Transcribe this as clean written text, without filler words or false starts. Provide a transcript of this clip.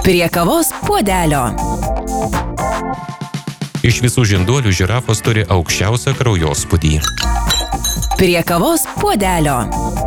Prie kavos puodelio. Iš visų žinduolių žirafos turi aukščiausią kraujospūdį. Prie kavos puodelio.